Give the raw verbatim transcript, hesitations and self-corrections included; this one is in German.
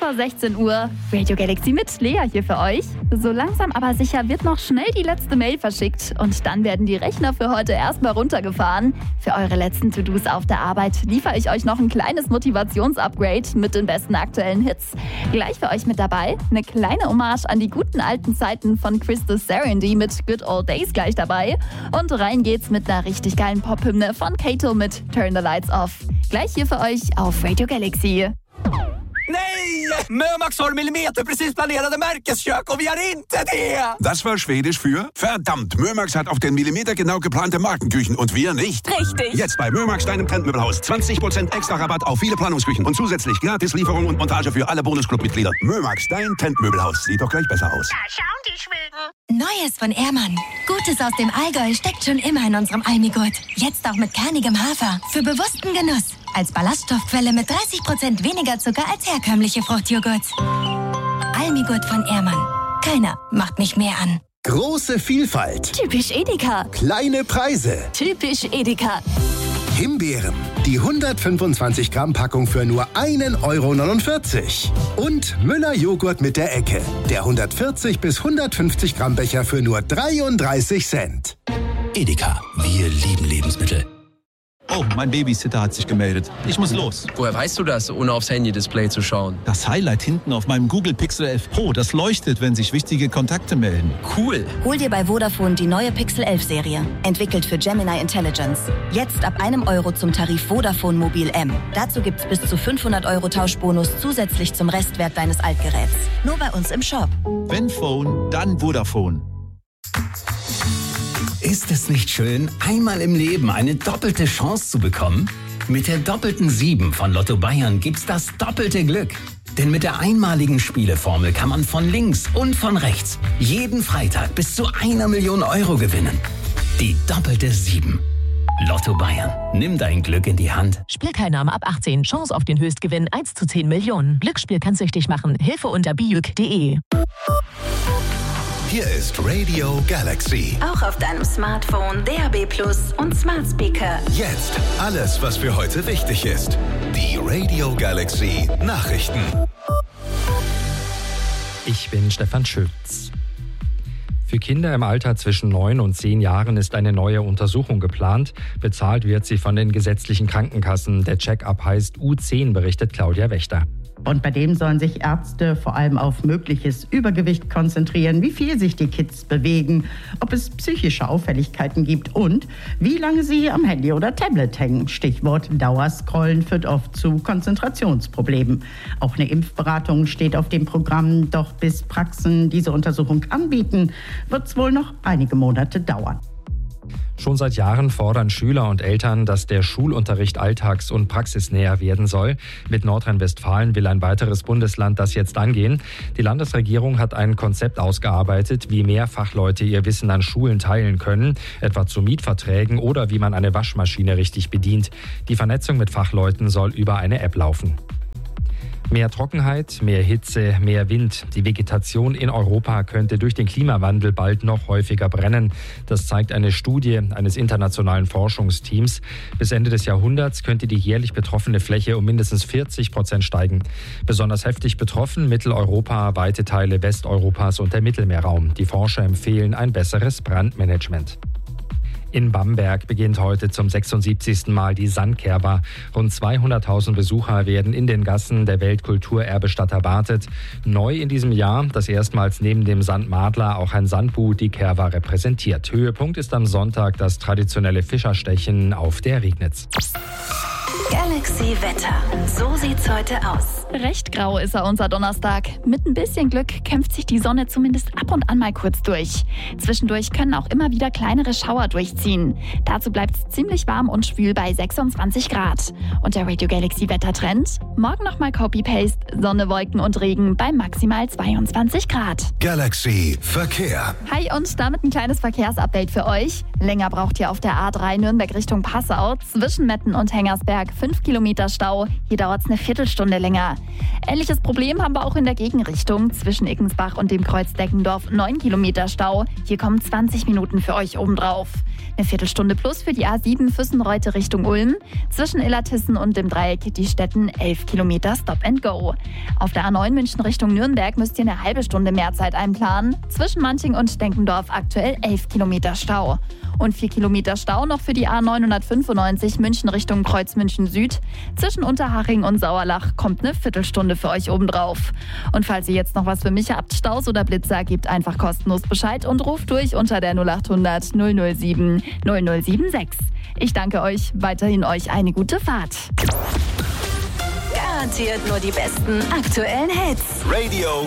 zur sechzehn Uhr. Radio Galaxy mit Lea hier für euch. So langsam aber sicher wird noch schnell die letzte Mail verschickt und dann werden die Rechner für heute erstmal runtergefahren. Für eure letzten To-Dos auf der Arbeit liefere ich euch noch ein kleines Motivationsupgrade mit den besten aktuellen Hits. Gleich für euch mit dabei eine kleine Hommage an die guten alten Zeiten von Christus Serendy mit Good Old Days gleich dabei. Und rein geht's mit einer richtig geilen Pop-Hymne von Kato mit Turn the Lights Off. Gleich hier für euch auf Radio Galaxy. Nej! Mömax har millimeter precis planerade märkeskök och vi har inte det! Das war Schwedisch für verdammt. Mömax hat auch den Millimeter genau geplante Markenküchen und wir nicht. Richtig. Jetzt bei Mömax, deinem Trendmöbelhaus. zwanzig Prozent extra Rabatt auf viele Planungsküchen und zusätzlich gratis Lieferung und Montage für alle Bonusclub-Mitglieder. Mömax, dein Trendmöbelhaus. Sieht doch gleich besser aus. Da schauen die Schweden. Neues von Ehrmann. Gutes aus dem Allgäu steckt schon immer in unserem Almigurt. Jetzt auch mit kernigem Hafer. Für bewussten Genuss. Als Ballaststoffquelle mit dreißig Prozent weniger Zucker als herkömmliche Fruchtjoghurts. Almigurt von Ehrmann. Keiner macht mich mehr an. Große Vielfalt. Typisch Edeka. Kleine Preise. Typisch Edeka. Himbeeren. Die hundertfünfundzwanzig Gramm Packung für nur ein Euro neunundvierzig. Und Müller Joghurt mit der Ecke. Der hundertvierzig bis hundertfünfzig Gramm Becher für nur dreiunddreißig Cent. Edeka. Wir lieben Lebensmittel. Oh, mein Babysitter hat sich gemeldet. Ich muss los. Woher weißt du das, ohne aufs Handy-Display zu schauen? Das Highlight hinten auf meinem Google Pixel elf Pro, das leuchtet, wenn sich wichtige Kontakte melden. Cool. Hol dir bei Vodafone die neue Pixel elf Serie. Entwickelt für Gemini Intelligence. Jetzt ab einem Euro zum Tarif Vodafone Mobil M. Dazu gibt's bis zu fünfhundert Euro Tauschbonus zusätzlich zum Restwert deines Altgeräts. Nur bei uns im Shop. Wenn Phone, dann Vodafone. Ist es nicht schön, einmal im Leben eine doppelte Chance zu bekommen? Mit der doppelten sieben von Lotto Bayern gibt's das doppelte Glück. Denn mit der einmaligen Spieleformel kann man von links und von rechts jeden Freitag bis zu einer Million Euro gewinnen. Die doppelte sieben. Lotto Bayern. Nimm dein Glück in die Hand. Spielteilnahme ab achtzehn. Chance auf den Höchstgewinn eins zu zehn Millionen. Glücksspiel kann süchtig machen. Hilfe unter bijuk punkt de. Hier ist Radio Galaxy. Auch auf deinem Smartphone, D A B Plus und Smart Speaker. Jetzt alles, was für heute wichtig ist. Die Radio Galaxy Nachrichten. Ich bin Stefan Schütz. Für Kinder im Alter zwischen neun und zehn Jahren ist eine neue Untersuchung geplant. Bezahlt wird sie von den gesetzlichen Krankenkassen. Der Check-up heißt U zehn, berichtet Claudia Wächter. Und bei dem sollen sich Ärzte vor allem auf mögliches Übergewicht konzentrieren, wie viel sich die Kids bewegen, ob es psychische Auffälligkeiten gibt und wie lange sie am Handy oder Tablet hängen. Stichwort Dauerscrollen führt oft zu Konzentrationsproblemen. Auch eine Impfberatung steht auf dem Programm, doch bis Praxen diese Untersuchung anbieten, wird es wohl noch einige Monate dauern. Schon seit Jahren fordern Schüler und Eltern, dass der Schulunterricht alltags- und praxisnäher werden soll. Mit Nordrhein-Westfalen will ein weiteres Bundesland das jetzt angehen. Die Landesregierung hat ein Konzept ausgearbeitet, wie mehr Fachleute ihr Wissen an Schulen teilen können, etwa zu Mietverträgen oder wie man eine Waschmaschine richtig bedient. Die Vernetzung mit Fachleuten soll über eine App laufen. Mehr Trockenheit, mehr Hitze, mehr Wind. Die Vegetation in Europa könnte durch den Klimawandel bald noch häufiger brennen. Das zeigt eine Studie eines internationalen Forschungsteams. Bis Ende des Jahrhunderts könnte die jährlich betroffene Fläche um mindestens vierzig Prozent steigen. Besonders heftig betroffen Mitteleuropa, weite Teile Westeuropas und der Mittelmeerraum. Die Forscher empfehlen ein besseres Brandmanagement. In Bamberg beginnt heute zum sechsundsiebzigsten Mal die Sandkerber. Rund zweihunderttausend Besucher werden in den Gassen der Weltkulturerbestadt erwartet. Neu in diesem Jahr, dass erstmals neben dem Sandmadler auch ein Sandbu die Kerber repräsentiert. Höhepunkt ist am Sonntag das traditionelle Fischerstechen auf der Regnitz. Galaxy Wetter. So sieht's heute aus. Recht grau ist er unser Donnerstag. Mit ein bisschen Glück kämpft sich die Sonne zumindest ab und an mal kurz durch. Zwischendurch können auch immer wieder kleinere Schauer durchziehen. Dazu bleibt es ziemlich warm und schwül bei sechsundzwanzig Grad. Und der Radio Galaxy Wettertrend? Morgen nochmal Copy-Paste, Sonne, Wolken und Regen bei maximal zweiundzwanzig Grad. Galaxy Verkehr. Hi und damit ein kleines Verkehrsupdate für euch. Länger braucht ihr auf der A drei Nürnberg Richtung Passau zwischen Metten und Hengersberg fünf Kilometer Stau. Hier dauert es eine Viertelstunde länger. Ähnliches Problem haben wir auch in der Gegenrichtung. Zwischen Ickensbach und dem Kreuz Deckendorf neun Kilometer Stau. Hier kommen zwanzig Minuten für euch obendrauf. Eine Viertelstunde plus für die A sieben Füssenreute Richtung Ulm. Zwischen Illertissen und dem Dreieck Kittistetten elf Kilometer Stop and Go. Auf der A neun München Richtung Nürnberg müsst ihr eine halbe Stunde mehr Zeit einplanen. Zwischen Manching und Denkendorf aktuell elf Kilometer Stau. Und vier Kilometer Stau noch für die A neunhundertfünfundneunzig München Richtung Kreuz München Süd. Zwischen Unterhaching und Sauerlach kommt eine Viertelstunde für euch obendrauf. Und falls ihr jetzt noch was für mich habt, Staus oder Blitzer, gebt einfach kostenlos Bescheid und ruft durch unter der null achthundert null null sieben null null sieben sechs. Ich danke euch, weiterhin euch eine gute Fahrt. Garantiert nur die besten aktuellen Hits. Radio